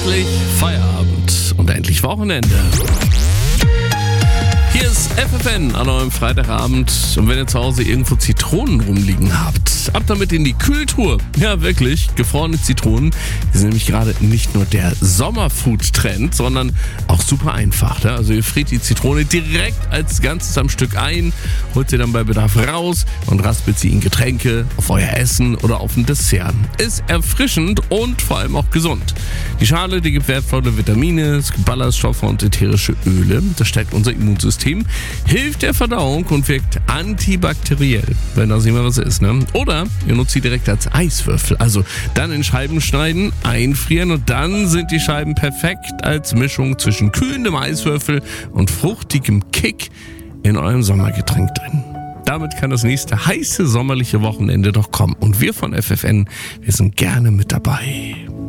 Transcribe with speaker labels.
Speaker 1: Endlich Feierabend und endlich Wochenende. Hier ist FFN an eurem Freitagabend und wenn ihr zu Hause irgendwo Zitronen rumliegen habt, ab damit in die Kühltruhe. Ja, wirklich, gefrorene Zitronen, die sind nämlich gerade nicht nur der Sommerfood-Trend, sondern auch super einfach. Ne? Also ihr friert die Zitrone direkt als Ganzes am Stück ein, holt sie dann bei Bedarf raus und raspelt sie in Getränke, auf euer Essen oder auf ein Dessert. Ist erfrischend und vor allem auch gesund. Die Schale, die gibt wertvolle Vitamine, es gibt Ballaststoffe und ätherische Öle. Das stärkt unser Immunsystem, hilft der Verdauung und wirkt antibakteriell, wenn das immer was ist. Ne? Oder ihr nutzt sie direkt als Eiswürfel. Also dann in Scheiben schneiden, einfrieren und dann sind die Scheiben perfekt als Mischung zwischen kühlendem Eiswürfel und fruchtigem Kick in eurem Sommergetränk drin. Damit kann das nächste heiße sommerliche Wochenende doch kommen. Und wir von FFN, wir sind gerne mit dabei.